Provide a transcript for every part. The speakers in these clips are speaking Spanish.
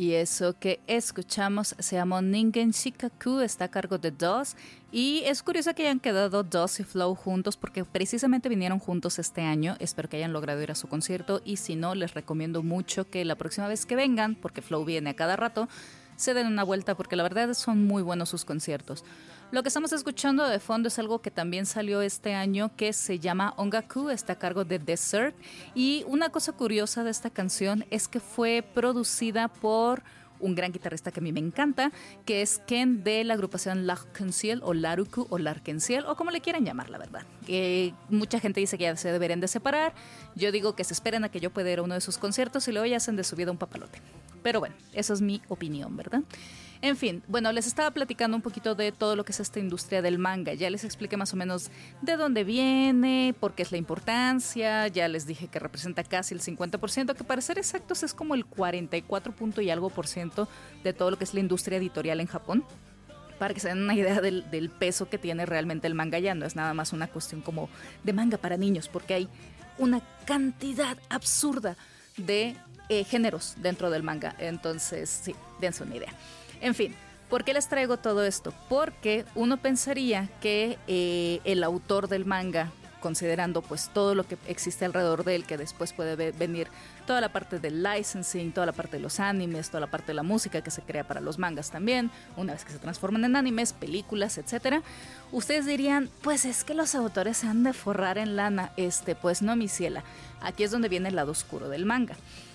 Y eso que escuchamos se llama Ningen Shikaku, está a cargo de DOS. Y es curioso que hayan quedado DOS y Flow juntos porque precisamente vinieron juntos este año. Espero que hayan logrado ir a su concierto y si no, les recomiendo mucho que la próxima vez que vengan, porque Flow viene a cada rato, se den una vuelta porque la verdad son muy buenos sus conciertos. Lo que estamos escuchando de fondo es algo que también salió este año que se llama Ongaku, está a cargo de Desert. Y una cosa curiosa de esta canción es que fue producida por un gran guitarrista que a mí me encanta, que es Ken de la agrupación Larkensiel o Laruku o Larkensiel o como le quieran llamar, la verdad. Mucha gente dice que ya se deberían de separar. Yo digo que se esperen a que yo pueda ir a uno de sus conciertos y luego ya hacen de su vida un papalote. Pero bueno, esa es mi opinión, ¿verdad? En fin, bueno, les estaba platicando un poquito de todo lo que es esta industria del manga. Ya les expliqué más o menos de dónde viene, por qué es la importancia. Ya les dije que representa casi el 50%, que para ser exactos es como el 44 punto y algo por ciento de todo lo que es la industria editorial en Japón. Para que se den una idea del peso que tiene realmente el manga, ya no es nada más una cuestión como de manga para niños, porque hay una cantidad absurda de géneros dentro del manga. Entonces, sí, dense una idea. En fin, ¿por qué les traigo todo esto? Porque uno pensaría que el autor del manga, considerando pues todo lo que existe alrededor de él, que después puede venir toda la parte del licensing, toda la parte de los animes, toda la parte de la música que se crea para los mangas también, una vez que se transforman en animes, películas, etcétera, ustedes dirían, pues es que los autores se han de forrar en lana. Pues no, mi ciela, aquí es donde viene el lado oscuro del manga.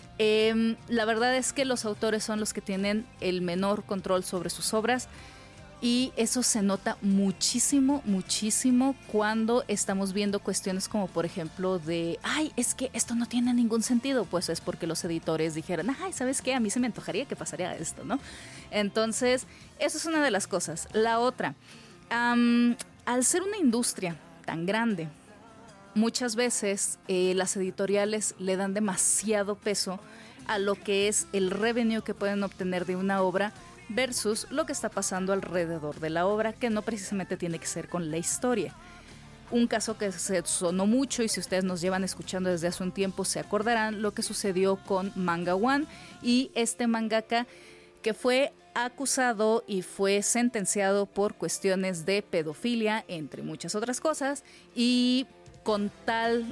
La verdad es que los autores son los que tienen el menor control sobre sus obras y eso se nota muchísimo, muchísimo cuando estamos viendo cuestiones como por ejemplo de, ay, es que esto no tiene ningún sentido, pues es porque los editores dijeron, ay, ¿sabes qué? A mí se me antojaría que pasaría esto, ¿no? Entonces, eso es una de las cosas. La otra, al ser una industria tan grande, muchas veces las editoriales le dan demasiado peso a lo que es el revenue que pueden obtener de una obra versus lo que está pasando alrededor de la obra, que no precisamente tiene que ser con la historia. Un caso que se sonó mucho y si ustedes nos llevan escuchando desde hace un tiempo se acordarán lo que sucedió con Manga One y este mangaka que fue acusado y fue sentenciado por cuestiones de pedofilia, entre muchas otras cosas, y con tal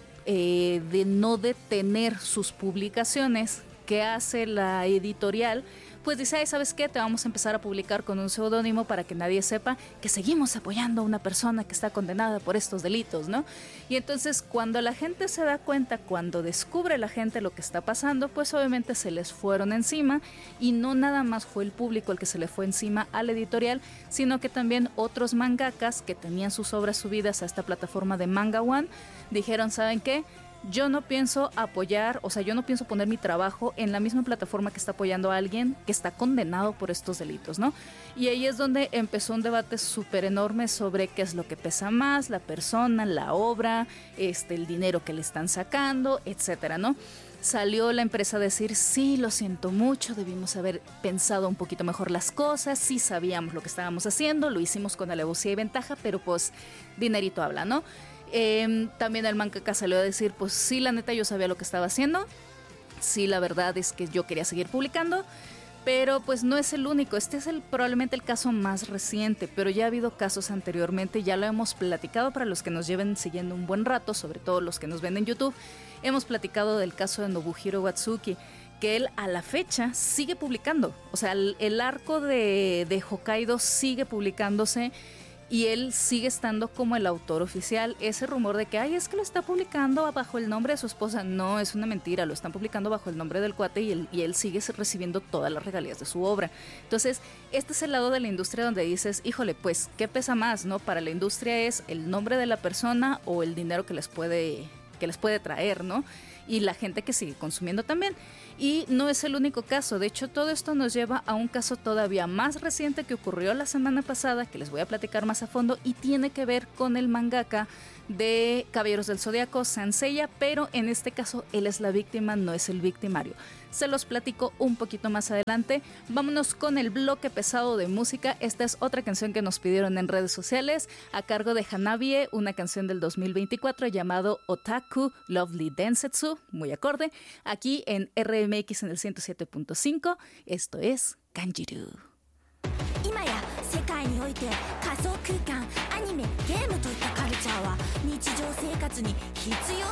de no detener sus publicaciones, ¿qué hace la editorial? Pues dice, ay, ¿sabes qué? Te vamos a empezar a publicar con un seudónimo para que nadie sepa que seguimos apoyando a una persona que está condenada por estos delitos, ¿no? Y entonces cuando la gente se da cuenta, cuando descubre la gente lo que está pasando, pues obviamente se les fueron encima y no nada más fue el público el que se le fue encima a la editorial, sino que también otros mangakas que tenían sus obras subidas a esta plataforma de Manga One dijeron, ¿saben qué? Yo no pienso apoyar, o sea, yo no pienso poner mi trabajo en la misma plataforma que está apoyando a alguien que está condenado por estos delitos, ¿no? Y ahí es donde empezó un debate súper enorme sobre qué es lo que pesa más, la persona, la obra, el dinero que le están sacando, etcétera, ¿no? Salió la empresa a decir, sí, lo siento mucho, debimos haber pensado un poquito mejor las cosas, sí sabíamos lo que estábamos haciendo, lo hicimos con alevosía y ventaja, pero pues dinerito habla, ¿no? También el mangaka salió a decir, pues sí, la neta yo sabía lo que estaba haciendo, sí, la verdad es que yo quería seguir publicando, pero pues no es el único, este es probablemente el caso más reciente, pero ya ha habido casos anteriormente, ya lo hemos platicado para los que nos lleven siguiendo un buen rato, sobre todo los que nos ven en YouTube, hemos platicado del caso de Nobuhiro Watsuki, que él a la fecha sigue publicando, o sea, el arco de Hokkaido sigue publicándose, y él sigue estando como el autor oficial. Ese rumor de que, ay, es que lo está publicando bajo el nombre de su esposa, no, es una mentira, lo están publicando bajo el nombre del cuate y él sigue recibiendo todas las regalías de su obra. Entonces, este es el lado de la industria donde dices, híjole, pues, ¿qué pesa más, no? Para la industria es el nombre de la persona o el dinero que les puede traer, ¿no? Y la gente que sigue consumiendo también. Y no es el único caso, de hecho todo esto nos lleva a un caso todavía más reciente que ocurrió la semana pasada, que les voy a platicar más a fondo y tiene que ver con el mangaka de Caballeros del Zodiaco, Saint Seiya, pero en este caso él es la víctima, no es el victimario. Se los platico un poquito más adelante. Vámonos con el bloque pesado de música. Esta es otra canción que nos pidieron en redes sociales a cargo de Hanabie, una canción del 2024 llamado Otaku Lovely Densetsu, muy acorde, aquí en RM MX en el 107.5. Esto es Kanjiru. 今や世界において仮想空間、アニメ、ゲームといったカルチャーは日常生活に必要